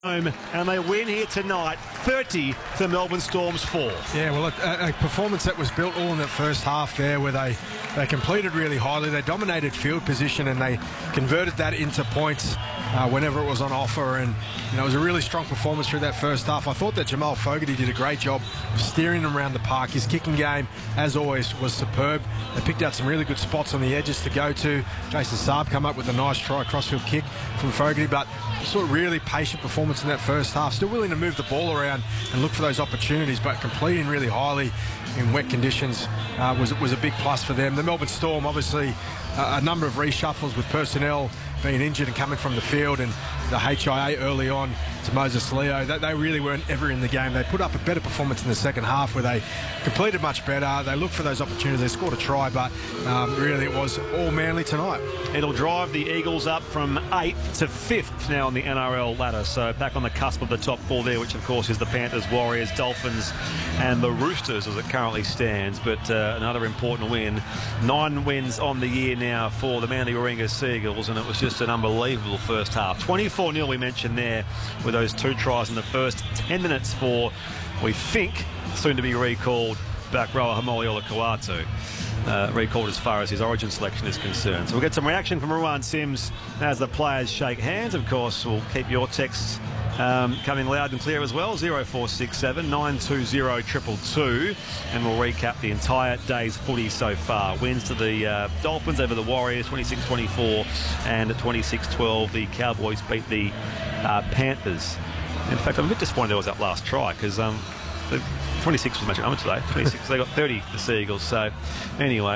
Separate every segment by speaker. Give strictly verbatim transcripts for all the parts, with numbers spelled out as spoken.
Speaker 1: home, and they win here tonight, thirty to Melbourne Storm's four.
Speaker 2: Yeah, well, a, a performance that was built all in that first half there, where they, they completed really highly. They dominated field position, and they converted that into points uh, whenever it was on offer. And you know, it was a really strong performance through that first half. I thought that Jamal Fogarty did a great job of steering them around the park. His kicking game, as always, was superb. They picked out some really good spots on the edges to go to. Jason Saab come up with a nice try crossfield kick from Fogarty, but sort of really patient performance in that first half, still willing to move the ball around and look for those opportunities, but completing really highly in wet conditions uh, was, was a big plus for them. The Melbourne Storm, obviously, uh, a number of reshuffles with personnel being injured and coming from the field, and the H I A early on to Moses Leo. They, they really weren't ever in the game. They put up a better performance in the second half, where they completed much better. They looked for those opportunities. They scored a try, but um, really it was all Manly tonight.
Speaker 1: It'll drive the Eagles up from eighth to fifth now on the N R L ladder, so back on the cusp of the top four there, which of course is the Panthers, Warriors, Dolphins and the Roosters as it currently stands. But uh, another important win. Nine wins on the year now for the Manly Warringah Seagulls, and it was just an unbelievable first half. twenty-four nil we mentioned there, with those two tries in the first ten minutes for, we think, soon to be recalled back rower Haumole Olakau'atu. Uh, recalled as far as his origin selection is concerned. So we'll get some reaction from Ruan Sims as the players shake hands. Of course, we'll keep your texts um, coming loud and clear as well. zero four six seven, nine two zero, two two two, and we'll recap the entire day's footy so far. Wins to the uh, Dolphins over the Warriors, twenty-six twenty-four, and at twenty-six twelve the Cowboys beat the uh, Panthers. In fact, I'm a bit disappointed there was that last try, because um, the twenty-six was magic number today. twenty-six, they got thirty, the Seagulls. So, anyway,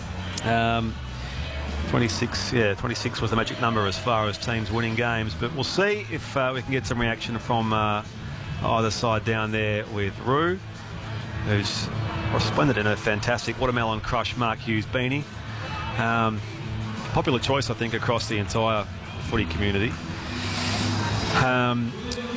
Speaker 1: um, twenty-six, yeah, twenty-six was the magic number as far as teams winning games. But we'll see if uh, we can get some reaction from uh, either side down there with Rue, who's resplendent in a fantastic watermelon crush Mark Hughes beanie. Um, popular choice, I think, across the entire footy community. Um,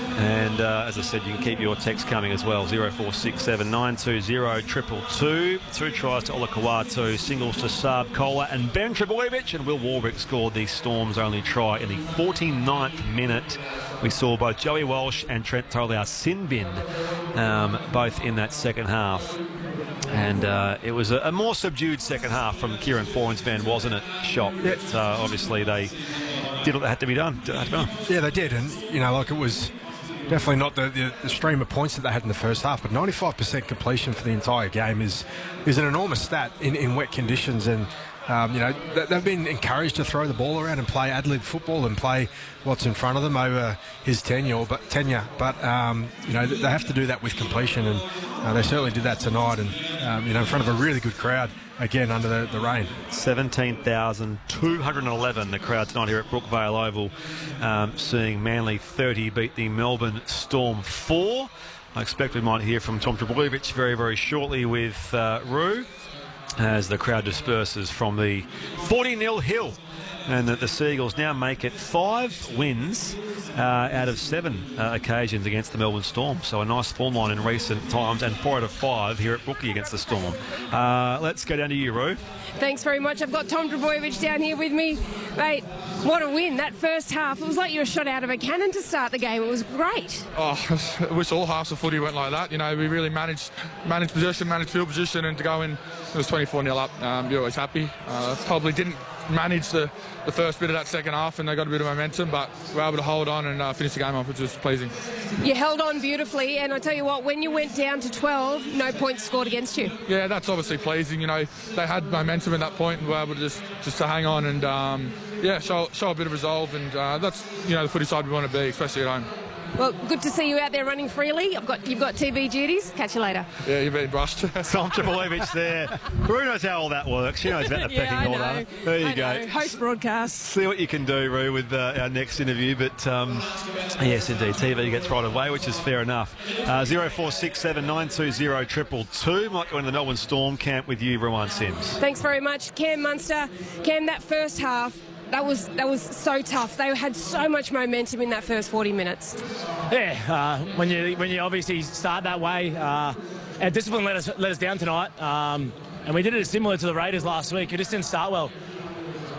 Speaker 1: And uh, as I said, you can keep your text coming as well. zero four six seven, nine two zero, two two two. Two tries to Olakau'atu, singles to Saab Kola and Ben Trbojevic, and Will Warbrick scored the Storm's only try in the forty-ninth minute. We saw both Joey Walsh and Trent Toliau-Sinbin um, both in that second half. And uh, it was a, a more subdued second half from Kieran Foran, wasn't it? Shot. Yep. But, uh, obviously, they did what had to be done. Had to be done.
Speaker 2: Yeah, they did. And, you know, like it was definitely not the, the, the stream of points that they had in the first half, but ninety-five percent completion for the entire game is is an enormous stat in, in wet conditions. And, um, you know, they've been encouraged to throw the ball around and play ad lib football and play what's in front of them over his tenure. But, tenure. but um, you know, they have to do that with completion, and uh, they certainly did that tonight. And, um, you know, in front of a really good crowd, again, under the, the rain.
Speaker 1: seventeen thousand two hundred eleven, the crowd tonight here at Brookvale Oval, um, seeing Manly thirty beat the Melbourne Storm four. I expect we might hear from Tom Trbojevic very, very shortly with uh, Rue, as the crowd disperses from the forty nil hill. And that the Seagulls now make it five wins uh, out of seven uh, occasions against the Melbourne Storm. So a nice form line in recent times, and four out of five here at Brookie against the Storm. Uh, let's go down to you, Roo.
Speaker 3: Thanks very much. I've got Tom Trbojevic down here with me. Mate, what a win. That first half, it was like you were shot out of a cannon to start the game. It was great.
Speaker 4: Oh, I wish all halves of footy went like that. You know, we really managed managed possession, managed field position, and to go in, it was twenty-four nil up. Um, you're always happy. Uh, probably didn't manage the, the first bit of that second half, and they got a bit of momentum, but we were able to hold on and uh, finish the game off, which was pleasing.
Speaker 3: You held on beautifully, and I tell you what, when you went down to twelve, no points scored against you.
Speaker 4: Yeah, that's obviously pleasing. You know, they had momentum at that point and were able to just, just to hang on and, um, yeah, show, show a bit of resolve, and uh, that's, you know, the footy side we want to be, especially at home.
Speaker 3: Well, good to see you out there running freely. I've got You've got T V duties. Catch you later.
Speaker 4: Yeah, you've been brushed.
Speaker 1: Tom Trbojevic there. Roo knows how all that works. She knows about the
Speaker 3: yeah,
Speaker 1: pecking
Speaker 3: I
Speaker 1: order.
Speaker 3: know.
Speaker 1: There you
Speaker 3: I
Speaker 1: go.
Speaker 3: know. Host broadcast.
Speaker 1: See what you can do, Roo, with uh, our next interview. But um, yes, indeed, T V gets right away, which is fair enough. Uh, zero four six seven, nine two zero, two two two. Might go into the Melbourne Storm camp with you, Ruan Sims.
Speaker 3: Thanks very much, Cam Munster. Cam, that first half, That was that was so tough. They had so much momentum in that first forty minutes.
Speaker 5: Yeah, uh, when you when you obviously start that way, uh, our discipline let us let us down tonight, um, and we did it similar to the Raiders last week. We just didn't start well.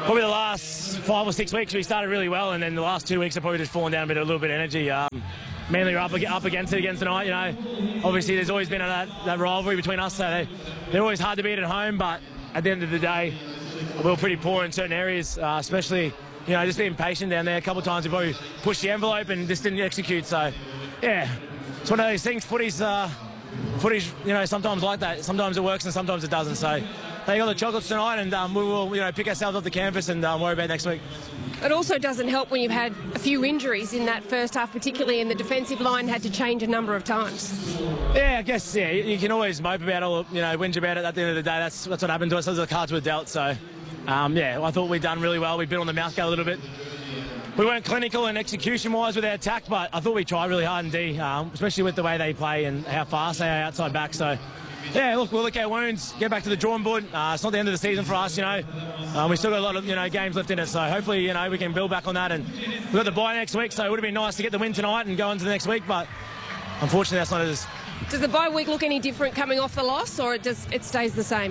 Speaker 5: probably the last five or six weeks we started really well, and then the last two weeks have probably just fallen down a bit, a little bit of energy. Um, Manly are up, up against it again tonight, you know. Obviously, there's always been that, that rivalry between us, so they, they're always hard to beat at home, but at the end of the day, we were pretty poor in certain areas, uh, especially, you know, just being patient down there. A couple of times we probably pushed the envelope and just didn't execute, so, yeah. It's one of those things, footy's, uh, footy's, you know, sometimes like that. Sometimes it works and sometimes it doesn't, so they got the chocolates tonight, and um, we will, you know, pick ourselves off the canvas and um, worry about next week.
Speaker 3: It also doesn't help when you've had a few injuries in that first half, particularly, and the defensive line had to change a number of times.
Speaker 5: Yeah, I guess, yeah, you can always mope about it, you know, whinge about it. At the end of the day, that's, that's what happened to us. Those are the cards we're dealt, so, um, yeah, I thought we'd done really well. We bit on the mouth guard a little bit. We weren't clinical and execution-wise with our attack, but I thought we tried really hard indeed, um, especially with the way they play and how fast they are outside back, so... Yeah, look, we'll lick our wounds, get back to the drawing board. Uh, it's not the end of the season for us, you know. Um, we've still got a lot of, you know, games left in it, so hopefully, you know, we can build back on that. And we've got the bye next week, so it would have been nice to get the win tonight and go into the next week, but unfortunately that's not as...
Speaker 3: Does the bye week look any different coming off the loss, or it just it stays the same?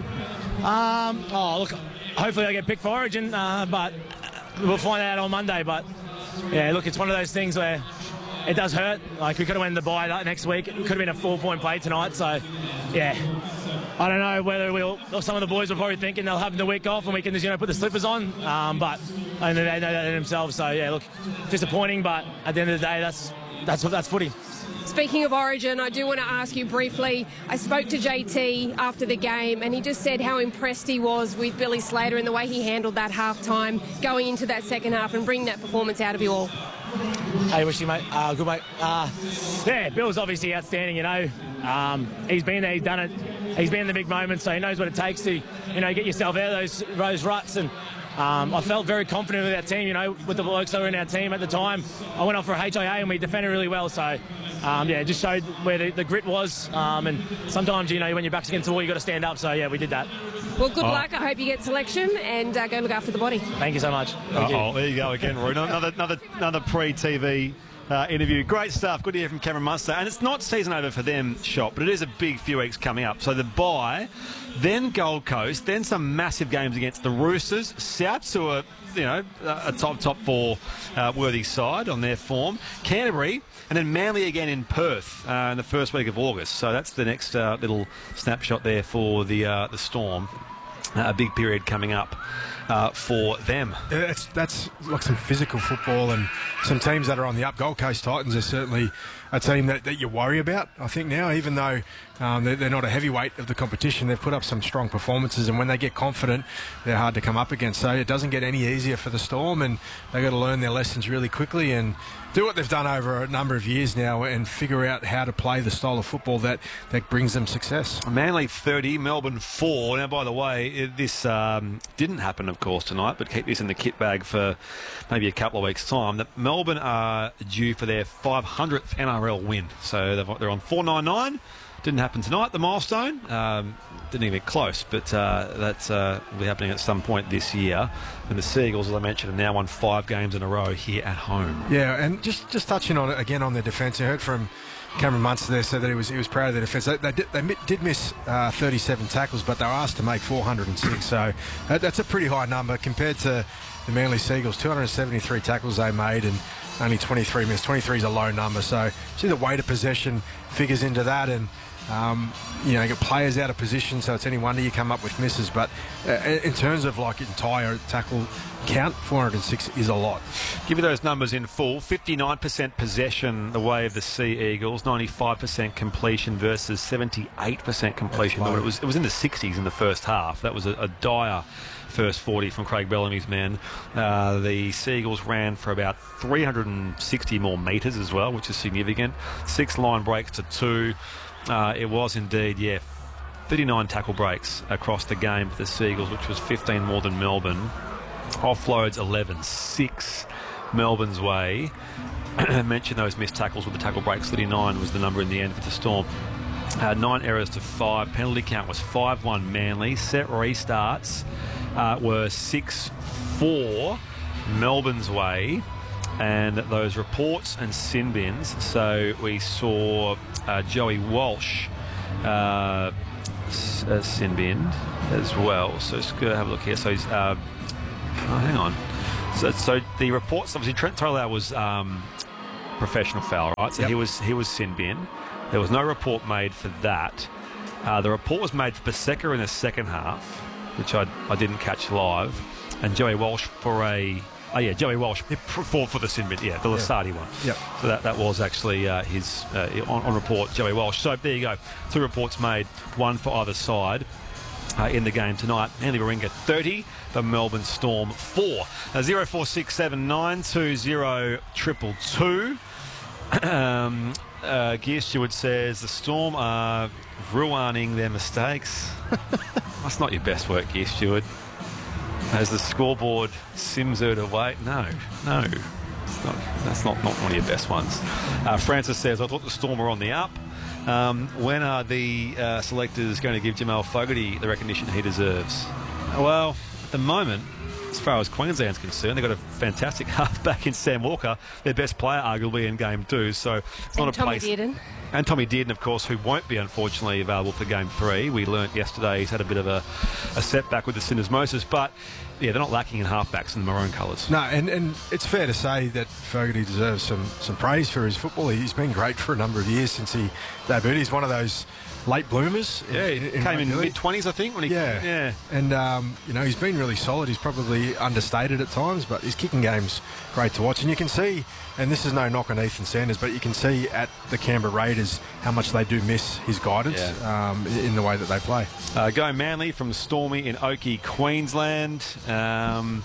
Speaker 5: Um, oh, look, hopefully I get picked for Origin, uh, but we'll find out on Monday. But, yeah, look, it's one of those things where it does hurt. Like, we could have won the bye next week. It could have been a four-point play tonight. So, yeah, I don't know whether we'll... Some of the boys are probably thinking they'll have the week off and we can just, you know, put the slippers on. Um, but I know they know that in themselves. So, yeah, look, disappointing. But at the end of the day, that's that's that's footy.
Speaker 3: Speaking of Origin, I do want to ask you briefly. I spoke to J T after the game, and he just said how impressed he was with Billy Slater and the way he handled that half-time, going into that second half and bringing that performance out of you all.
Speaker 5: Hey, wish you, mate. Uh, good, mate. Uh, yeah, Bill's obviously outstanding, you know. Um, he's been there, he's done it. He's been in the big moments, so he knows what it takes to, you know, get yourself out of those, those ruts. And um, I felt very confident with our team, you know, with the blokes that were in our team at the time. I went off for a H I A and we defended really well, so... Um, yeah, it just showed where the, the grit was, um, and sometimes, you know, when your back's against the wall, you've got to stand up, so yeah, we did that.
Speaker 3: Well, good
Speaker 1: oh.
Speaker 3: luck. I hope you get selection, and uh, go look after the body.
Speaker 5: Thank you so much. Thank
Speaker 1: oh,
Speaker 5: you.
Speaker 1: There you go again, Roy. Another, another, another pre-T V uh, interview. Great stuff. Good to hear from Cameron Munster. And it's not season over for them, Shop, but it is a big few weeks coming up. So the bye, then Gold Coast, then some massive games against the Roosters, Souths, who are, you know, a top, top four uh, worthy side on their form, Canterbury, and then Manly again in Perth uh, in the first week of August. So that's the next uh, little snapshot there for the uh, the Storm. Uh, a big period coming up uh, for them.
Speaker 2: Yeah, that's, that's like some physical football, and some teams that are on the up. Gold Coast Titans are certainly a team that, that you worry about, I think, now, even though um, they're, they're not a heavyweight of the competition. They've put up some strong performances, and when they get confident, they're hard to come up against. So it doesn't get any easier for the Storm, and they've got to learn their lessons really quickly and do what they've done over a number of years now and figure out how to play the style of football that, that brings them success.
Speaker 1: Manly thirty, Melbourne four. Now, by the way, it, this um, didn't happen, of course, tonight, but keep this in the kit bag for maybe a couple of weeks' time. That Melbourne are due for their five hundredth N R L win. So they've, they're on four ninety-nine. Didn't happen tonight, the milestone. Um, didn't even get close, but uh, that's uh, will be happening at some point this year. And the Seagulls, as I mentioned, have now won five games in a row here at home.
Speaker 2: Yeah, and just, just touching on it again on their defence, I heard from Cameron Munster there said that he was he was proud of their defence. They, they, did, they did miss uh, thirty-seven tackles, but they were asked to make four hundred six. So that, that's a pretty high number compared to the Manly Seagulls. two hundred seventy-three tackles they made and only twenty-three missed. twenty-three is a low number. So see the weight of possession figures into that, and Um, you know, you get players out of position, so it's any wonder you come up with misses. But uh, in terms of like entire tackle count, four hundred six is a lot.
Speaker 1: Give you those numbers in full. fifty-nine percent possession the way of the Sea Eagles, ninety-five percent completion versus seventy-eight percent completion. It was, it was in the sixties in the first half. That was a, a dire first forty from Craig Bellamy's men. Uh, the Seagulls ran for about three hundred sixty more metres as well, which is significant. Six line breaks to two. Uh, it was indeed, yeah, thirty-nine tackle breaks across the game for the Seagulls, which was fifteen more than Melbourne. Offloads eleven, six Melbourne's way. I mentioned those missed tackles with the tackle breaks. thirty-nine was the number in the end for the Storm. Uh, nine errors to five. Penalty count was five one Manly. Set restarts uh, were six four Melbourne's way. And those reports and sin bins. So we saw uh, Joey Walsh uh, s- uh, sin bin as well. So let's go have a look here. So he's uh, Oh, hang on. So, so the reports, obviously, Trent Tolau was um, professional foul, right? So
Speaker 2: yep.
Speaker 1: he was he was sin bin. There was no report made for that. Uh, the report was made for Paseka in the second half, which I I didn't catch live, and Joey Walsh for a oh yeah Joey Walsh for for the sin bin, yeah, the Lasardi one.
Speaker 2: Yep.
Speaker 1: So that, that was actually uh, his uh, on, on report, Joey Walsh. So there you go, two reports made, one for either side. Uh, in the game tonight. Manly Warringah thirty, the Melbourne Storm four. Uh, zero four six seven nine two zero triple two. um, uh, Gear Stewart says the Storm are ruining their mistakes. That's not your best work, Gear Stewart. As the scoreboard sims it away. No, no. It's not, that's not, not one of your best ones. Uh, Francis says, I thought the Storm were on the up. Um, when are the uh, selectors going to give Jamal Fogarty the recognition he deserves? Well, at the moment, as far as Queensland's concerned, they've got a fantastic halfback in Sam Walker, their best player arguably in game two. So it's
Speaker 3: and
Speaker 1: not a
Speaker 3: Tommy
Speaker 1: place.
Speaker 3: Dearden.
Speaker 1: And Tommy Dearden, of course, who won't be unfortunately available for game three. We learnt yesterday he's had a bit of a, a setback with the syndesmosis, but yeah, they're not lacking in halfbacks in the maroon colours.
Speaker 2: No, and, and it's fair to say that Fogarty deserves some, some praise for his football. He's been great for a number of years since he debuted. He's one of those late bloomers.
Speaker 1: Yeah, he
Speaker 2: in,
Speaker 1: came
Speaker 2: in
Speaker 1: in mid-twenties, I think. When he,
Speaker 2: yeah.
Speaker 1: yeah.
Speaker 2: And, um, you know, he's been really solid. He's probably understated at times, but his kicking game's great to watch. And you can see, and this is no knock on Ethan Sanders, but you can see at the Canberra Raiders how much they do miss his guidance
Speaker 1: yeah.
Speaker 2: um, in the way that they play.
Speaker 1: Uh, go Manly from Stormy in Oakey, Queensland. Um,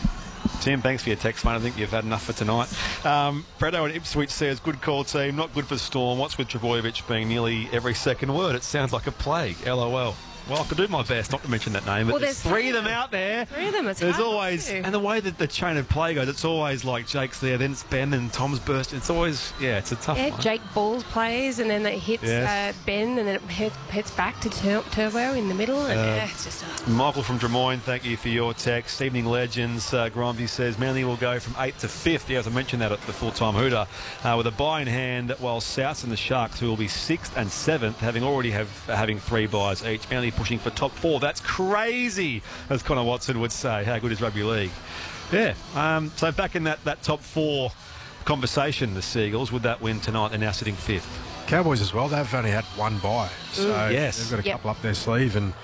Speaker 1: Tim, thanks for your text, mate. I think you've had enough for tonight. Um, Fredo in Ipswich says, good call, team. Not good for Storm. What's with Trbojevic being nearly every second word? It sounds like a plague. LOL. Well, I could do my best not to mention that name, but
Speaker 3: Well,
Speaker 1: there's,
Speaker 3: there's
Speaker 1: three of them out there.
Speaker 3: Three of them, it's
Speaker 1: There's
Speaker 3: hard
Speaker 1: always,
Speaker 3: to do.
Speaker 1: and the way that the chain of play goes, it's always like Jake's there, then it's Ben, and Tom's burst. It's always, yeah, it's a tough
Speaker 3: Yeah,
Speaker 1: one.
Speaker 3: Jake Balls plays, and then it hits
Speaker 1: Yes.
Speaker 3: uh, Ben, and then it hits, hits back to Tur- Turbo in the middle, and
Speaker 1: Uh,
Speaker 3: yeah, it's just a...
Speaker 1: Michael from Drummoyne, thank you for your text. Evening Legends, uh, Gromby says Manly will go from eighth to fifth. Yeah, as I mentioned that at the full-time Hooter, uh, with a bye in hand, while Souths and the Sharks, who will be sixth and seventh, having already have having three byes each. Manly pushing for top four. That's crazy, as Connor Watson would say. How good is rugby league? Yeah. Um, so back in that, that top four conversation, the Seagulls, with that win tonight, they're now sitting fifth.
Speaker 2: Cowboys as well, they've only had one bye. So
Speaker 1: Mm, yes.
Speaker 2: they've got a
Speaker 3: Yep.
Speaker 2: couple up their sleeve, and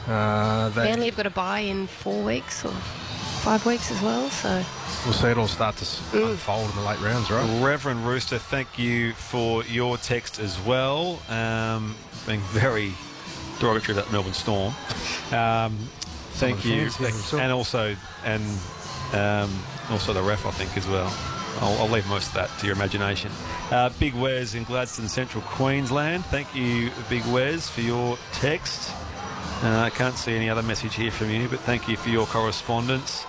Speaker 2: uh, they,
Speaker 3: Manly have got a bye in four weeks or five weeks as well, so...
Speaker 2: we'll see it all start to s unfold in the late rounds, right?
Speaker 1: Reverend Rooster, thank you for your text as well. Um, being very derogatory about Melbourne Storm. Um, thank
Speaker 2: Some of the
Speaker 1: you,
Speaker 2: fans, yeah, themselves.
Speaker 1: and also and um, also the ref, I think, as well. I'll, I'll leave most of that to your imagination. Uh, Big Wes in Gladstone, Central Queensland. Thank you, Big Wes, for your text. Uh, I can't see any other message here from you, but thank you for your correspondence.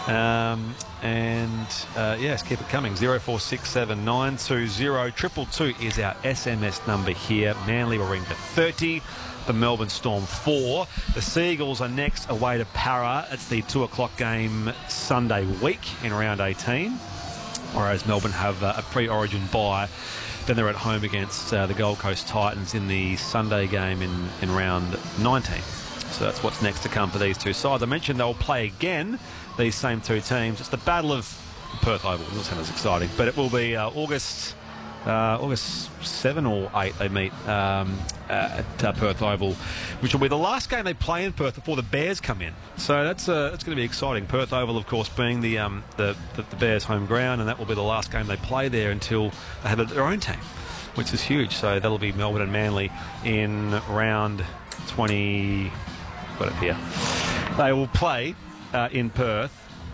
Speaker 1: Um, and uh, yes, keep it coming. zero four six seven nine two zero triple two is our S M S number here. Manly Warringah thirty, the Melbourne Storm four. The Seagulls are next away to Para. It's the two o'clock game Sunday week in round eighteen, whereas Melbourne have uh, a pre-origin bye. Then they're at home against uh, the Gold Coast Titans in the Sunday game in, in round nineteen. So that's what's next to come for these two sides. I mentioned they'll play again, these same two teams. It's the Battle of Perth Oval. It doesn't sound as exciting, but it will be uh, August uh, August seventh or eighth they meet um, uh, at uh, Perth Oval, which will be the last game they play in Perth before the Bears come in. So that's uh, that's going to be exciting. Perth Oval, of course, being the, um, the, the the Bears' home ground, and that will be the last game they play there until they have their own team, which is huge. So that'll be Melbourne and Manly in round twenty. Got it here. They will play uh, in Perth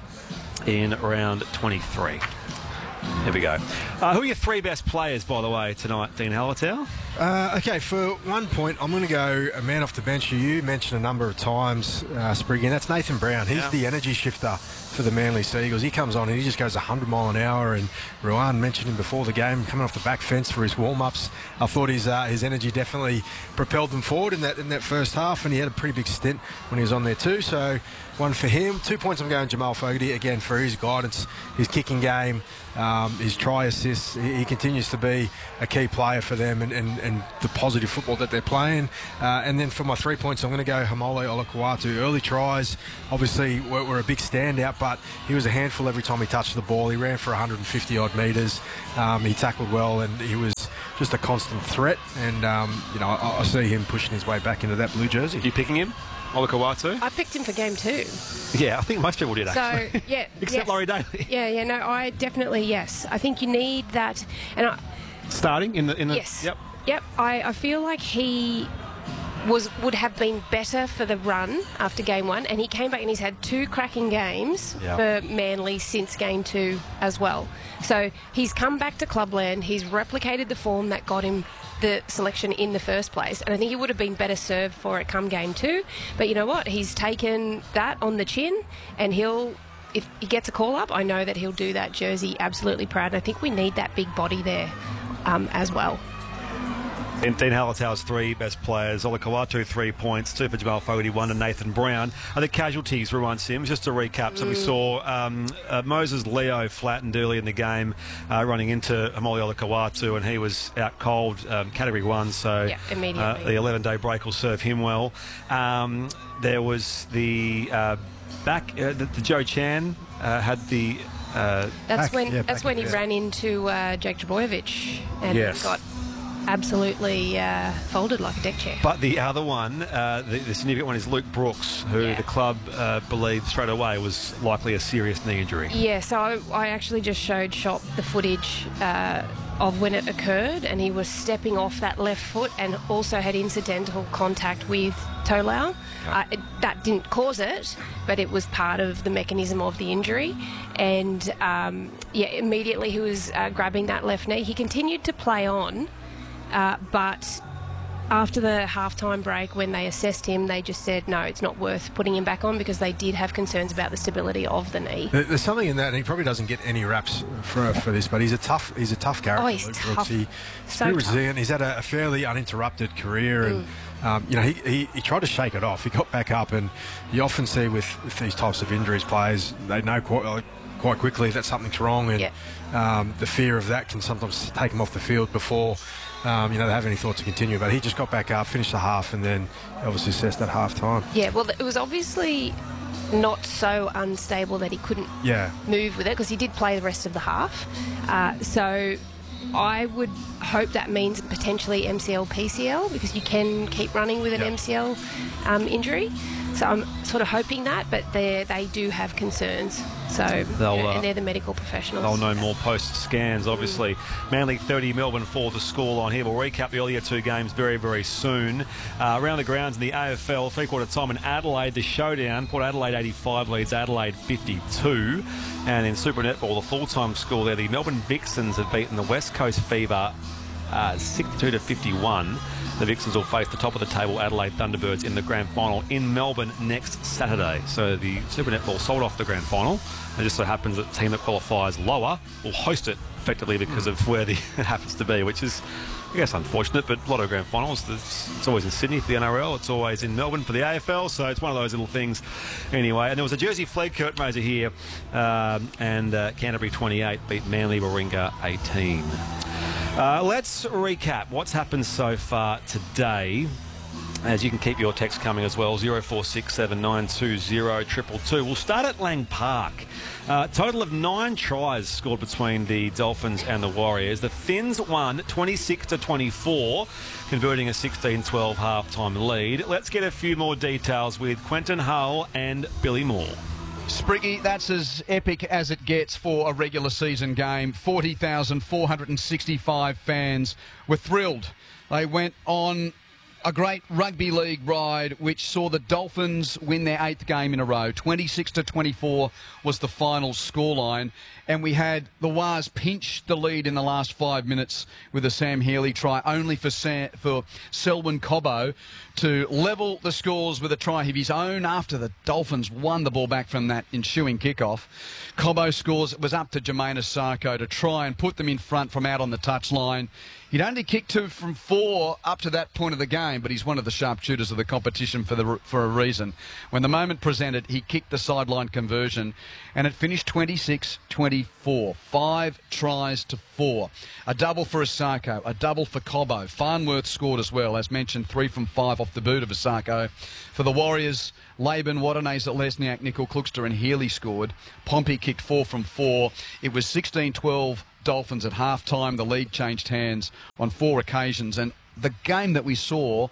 Speaker 1: in round twenty-three. There we go. Uh, who are your three best players, by the way, tonight, Dean Hallertau?
Speaker 2: Uh, okay, for one point, I'm going to go a man off the bench who you mentioned a number of times, uh, Spriggy, and that's Nathan Brown. He's
Speaker 1: Yeah.
Speaker 2: the energy shifter for the Manly Seagulls. He comes on and he just goes one hundred mile an hour, and Ruan mentioned him before the game, coming off the back fence for his warm-ups. I thought his uh, his energy definitely propelled them forward in that in that first half, and he had a pretty big stint when he was on there too. So one for him. Two points I'm going Jamal Fogarty, again, for his guidance, his kicking game, um, his try assist. assists. He, he continues to be a key player for them and, and, and the positive football that they're playing. Uh, and then for my three points, I'm going to go Haumole Olakau'atu. Early tries, obviously, were, were a big standout, but he was a handful every time he touched the ball. He ran for one hundred fifty odd metres. Um, he tackled well, and he was just a constant threat. And, um, you know, I, I see him pushing his way back into that blue jersey.
Speaker 1: Are you picking him? Olakau'atu?
Speaker 3: I picked him for game two.
Speaker 1: Yeah, I think most people did, actually.
Speaker 3: So, yeah.
Speaker 1: Except
Speaker 3: yes.
Speaker 1: Laurie Daly.
Speaker 3: Yeah, yeah, no, I definitely, yes. I think you need that. And I,
Speaker 1: Starting in the... In the
Speaker 3: yes.
Speaker 1: Yep.
Speaker 3: Yep. I, I feel like he was would have been better for the run after game one, and he came back and he's had two cracking games
Speaker 1: Yep.
Speaker 3: for Manly since game two as well. So he's come back to Clubland, he's replicated the form that got him the selection in the first place, and I think he would have been better served for it come game two. But you know what? He's taken that on the chin, and he'll, if he gets a call up, I know that he'll do that jersey absolutely proud. And I think we need that big body there um, as well.
Speaker 1: And Dean Halatau's three best players. Olakau'atu, three points. Two for Jamal Fogarty, one to Nathan Brown. Are the casualties, Ruan Sims? Just to recap, so we saw um, uh, Moses Leo flattened early in the game, uh, running into Haumole Olakau'atu, and he was out cold, um, category one, so
Speaker 3: Yeah, immediately.
Speaker 1: uh, the eleven-day break will serve him well. Um, there was the uh, back, uh, the, the Joe Chan uh, had the... Uh,
Speaker 3: That's
Speaker 2: Back-
Speaker 3: when
Speaker 2: yeah,
Speaker 3: that's
Speaker 2: back
Speaker 3: when he
Speaker 2: there.
Speaker 3: ran into uh, Jake Trbojevic and
Speaker 1: Yes.
Speaker 3: got absolutely uh, folded like a deck chair.
Speaker 1: But the other one, uh, the, the significant one, is Luke Brooks, who
Speaker 3: Yeah.
Speaker 1: the club uh, believed straight away was likely a serious knee injury.
Speaker 3: Yeah, so I, I actually just showed Shop the footage uh, of when it occurred, and he was stepping off that left foot and also had incidental contact with Tolau. Uh, it, that didn't cause it, but it was part of the mechanism of the injury. And um, yeah, immediately he was uh, grabbing that left knee. He continued to play on, uh, but after the halftime break, when they assessed him, they just said, no, it's not worth putting him back on, because they did have concerns about the stability of the knee.
Speaker 2: There- There's something in that, and he probably doesn't get any raps for for this, but he's a tough he's a tough character.
Speaker 3: Oh, he's
Speaker 2: Luke
Speaker 3: tough.
Speaker 2: Brooks. He, he's
Speaker 3: So
Speaker 2: pretty
Speaker 3: tough.
Speaker 2: resilient. He's had a, a fairly uninterrupted career, and um, you know he, he, he tried to shake it off. He got back up, and you often see with, with these types of injuries, players they know quite uh, quite quickly that something's wrong, and
Speaker 3: Yeah.
Speaker 2: um, the fear of that can sometimes take them off the field before. Um, you know, they have any thoughts to continue, but he just got back up, finished the half, and then obviously assessed at half time.
Speaker 3: Yeah, well, it was obviously not so unstable that he couldn't
Speaker 2: Yeah.
Speaker 3: move with it, because he did play the rest of the half. Uh, so I would hope that means potentially M C L, P C L, because you can keep running with an
Speaker 2: Yeah.
Speaker 3: M C L um, injury. So I'm sort of hoping that, but they they do have concerns. So
Speaker 1: They'll,
Speaker 3: you know,
Speaker 1: uh,
Speaker 3: and they're the medical professionals.
Speaker 1: They'll know more post-scans, obviously. Manly thirty, Melbourne four, the scoreline here. We'll recap the earlier two games very, very soon. Uh, around the grounds in the A F L, three-quarter time in Adelaide, the showdown. Port Adelaide eighty-five leads Adelaide fifty-two. And in Super Netball, the full-time score there, the Melbourne Vixens have beaten the West Coast Fever uh, sixty-two to fifty-one. The Vixens will face the top of the table Adelaide Thunderbirds in the grand final in Melbourne next Saturday. So the Super Netball sold off the grand final. It just so happens that the team that qualifies lower will host it effectively because of where the, it happens to be, which is, I guess, unfortunate. But a lot of grand finals, it's, it's always in Sydney for the N R L. It's always in Melbourne for the A F L. So it's one of those little things anyway. And there was a Jersey flag curtain raiser here. Um, and uh, Canterbury twenty-eight beat Manly Warringah eighteen. Uh, let's recap what's happened so far today. As you can keep your text coming as well, zero four six seven nine two zero two two two. We'll start at Lang Park. Uh, total of nine tries scored between the Dolphins and the Warriors. The Finns won twenty-six to twenty-four, converting a sixteen twelve halftime lead. Let's get a few more details with Quentin Hull and Billy Moore.
Speaker 6: Spriggy, that's as epic as it gets for a regular season game. forty thousand four hundred sixty-five fans were thrilled. They went on a great rugby league ride which saw the Dolphins win their eighth game in a row. twenty-six to twenty-four was the final scoreline, and we had the Wars pinch the lead in the last five minutes with a Sam Healy try, only for Sam, for Selwyn Cobbo to level the scores with a try of his own after the Dolphins won the ball back from that ensuing kickoff. Cobbo scores. It was up to Jermaine Asako to try and put them in front from out on the touchline. He'd only kicked two from four up to that point of the game, but he's one of the sharpshooters of the competition for the for a reason. When the moment presented, he kicked the sideline conversion, and it finished twenty-six twenty-four. Five tries to four. A double for Asako, a double for Cobbo. Farnworth scored as well, as mentioned, three from five off the boot of Asako. For the Warriors, Laban, Wadaneza, Lesniak, Nickel, Kluxter and Healy scored. Pompey kicked four from four. It was sixteen twelve Dolphins at half-time. The league changed hands on four occasions. And the game that we saw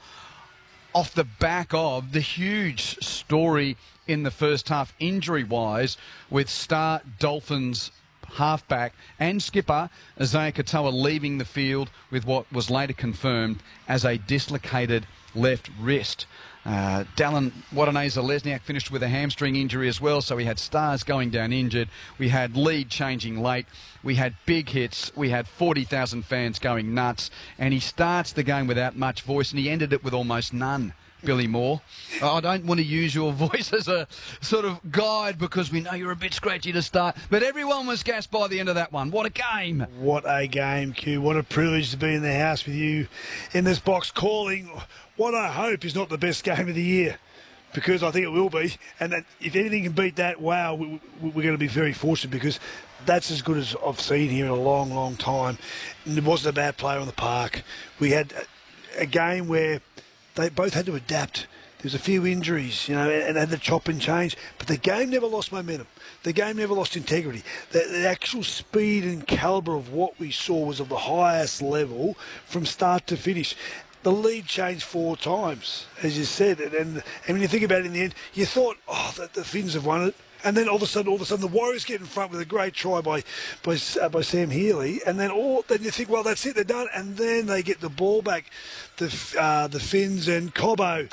Speaker 6: off the back of the huge story in the first half, injury-wise, with star Dolphins halfback and skipper Isaiah Katoa leaving the field with what was later confirmed as a dislocated left wrist. Uh, Dallin Wadaneza Lesniak finished with a hamstring injury as well, so we had stars going down injured. We had lead changing late. We had big hits. We had forty thousand fans going nuts. And he starts the game without much voice, and he ended it with almost none. Billy Moore, I don't want to use your voice as a sort of guide because we know you're a bit scratchy to start, but everyone was gassed by the end of that one. What a game.
Speaker 7: What a game, Q. What a privilege to be in the house with you in this box calling what I hope is not the best game of the year, because I think it will be. And that if anything can beat that, wow, we, we're going to be very fortunate, because that's as good as I've seen here in a long, long time. And it wasn't a bad player on the park. We had a, a game where they both had to adapt. There was a few injuries, you know, and had to chop and change. But the game never lost momentum. The game never lost integrity. The, the actual speed and calibre of what we saw was of the highest level from start to finish. The lead changed four times, as you said. And, and, and when you think about it in the end, you thought, oh, the, the Finns have won it. And then all of a sudden, all of a sudden, the Warriors get in front with a great try by by, uh, by Sam Healy, and then all then you think, well, that's it, they're done. And then they get the ball back, the uh, the Finns, and Cobbo.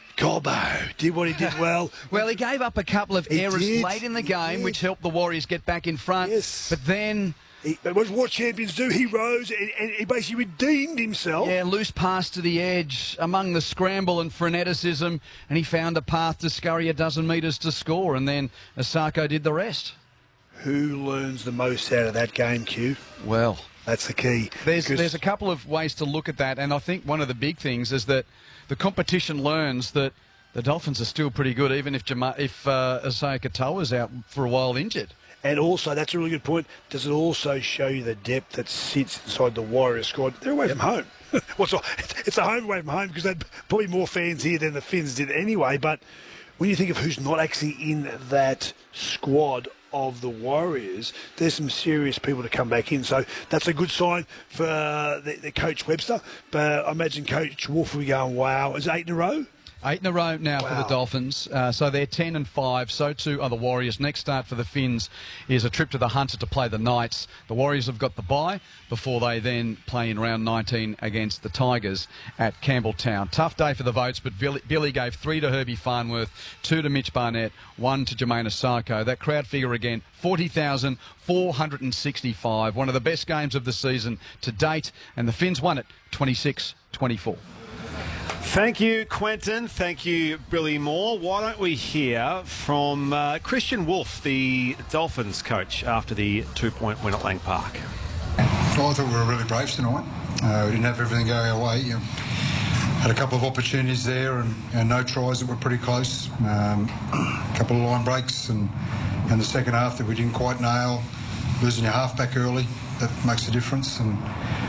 Speaker 7: Cobbo did what he did well.
Speaker 6: Well, he gave up a couple of
Speaker 7: He
Speaker 6: errors
Speaker 7: did,
Speaker 6: late in the
Speaker 7: he
Speaker 6: game,
Speaker 7: did.
Speaker 6: which helped the Warriors get back in front.
Speaker 7: Yes.
Speaker 6: But then,
Speaker 7: He, but what what champions do, he rose and, and he basically redeemed himself.
Speaker 6: yeah, loose pass to the edge among the scramble and freneticism, and he found a path to scurry a dozen metres to score, and then Asako did the rest.
Speaker 7: Who learns the most out of that game, Q?
Speaker 6: Well,
Speaker 7: That's the key.
Speaker 6: There's
Speaker 7: Because-
Speaker 6: there's a couple of ways to look at that, and I think one of the big things is that the competition learns that the Dolphins are still pretty good, even if Jama- if uh, Isaiah Katoa's out for a while injured.
Speaker 7: And also, that's a really good point. Does it also show you the depth that sits inside the Warriors squad? They're away from home. What's well, it's a home away from home, because they'd probably more fans here than the Finns did anyway. But when you think of who's not actually in that squad of the Warriors, there's some serious people to come back in. So that's a good sign for uh, the, the Coach Webster. But I imagine Coach Wolf will be going, wow, is it eight in a row?
Speaker 6: Eight in a row now
Speaker 7: Wow.
Speaker 6: for the Dolphins. Uh, so they're ten and five. So too are the Warriors. Next start for the Finns is a trip to the Hunter to play the Knights. The Warriors have got the bye before they then play in round nineteen against the Tigers at Campbelltown. Tough day for the votes, but Billy, Billy gave three to Herbie Farnworth, two to Mitch Barnett, one to Jermaine Asako. That crowd figure again, forty thousand four hundred sixty-five. One of the best games of the season to date, and the Finns won it twenty-six twenty-four.
Speaker 1: Thank you, Quentin. Thank you, Billy Moore. Why don't we hear from uh, Christian Wolf, the Dolphins coach, after the two-point win at Lang Park?
Speaker 8: Well, I thought we were really brave tonight. Uh, we didn't have everything go our way. You know, had a couple of opportunities there, and, and no tries that were pretty close. Um, a couple of line breaks, and, and the second half that we didn't quite nail. Losing your halfback early, that makes a difference. And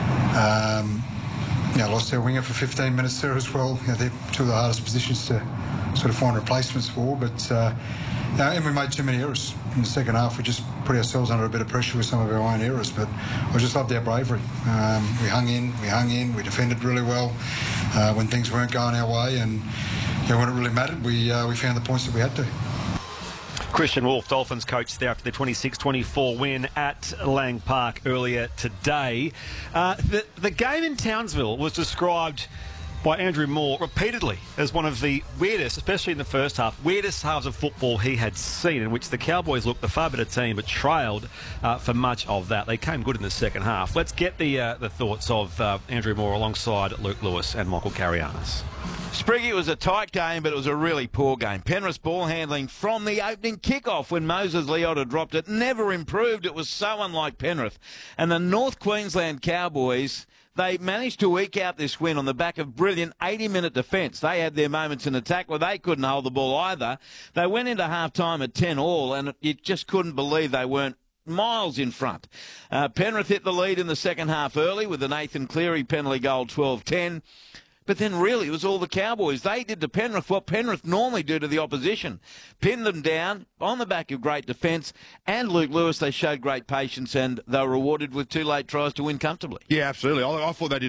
Speaker 8: um, you know, lost our winger for fifteen minutes there as well. You know, they're two of the hardest positions to sort of find replacements for. But uh, you know, and we made too many errors in the second half. We just put ourselves under a bit of pressure with some of our own errors. But I just loved our bravery. Um, we hung in, we hung in, we defended really well uh, when things weren't going our way, and you know, when it really mattered, we uh, we found the points that we had to.
Speaker 1: Christian Wolf, Dolphins coach there after the twenty-six twenty-four win at Lang Park earlier today. Uh, the, the game in Townsville was described by Andrew Moore repeatedly as one of the weirdest, especially in the first half, weirdest halves of football he had seen, in which the Cowboys looked the far better team but trailed uh, for much of that. They came good in the second half. Let's get the uh, the thoughts of uh, Andrew Moore alongside Luke Lewis and Michael Carianis.
Speaker 9: Spriggy, it was a tight game, but it was a really poor game. Penrith's ball handling from the opening kickoff when Moses Leota dropped it never improved. It was so unlike Penrith. And the North Queensland Cowboys, they managed to eke out this win on the back of brilliant eighty-minute defence. They had their moments in attack where they couldn't hold the ball either. They went into half-time at ten all, and you just couldn't believe they weren't miles in front. Uh, Penrith hit the lead in the second half early with the Nathan Cleary penalty goal twelve ten. But then really it was all the Cowboys. They did to Penrith what Penrith normally do to the opposition. Pinned them down on the back of great defence. And Luke Lewis, they showed great patience and they were rewarded with two late tries to win comfortably.
Speaker 10: Yeah, absolutely. I, I thought they did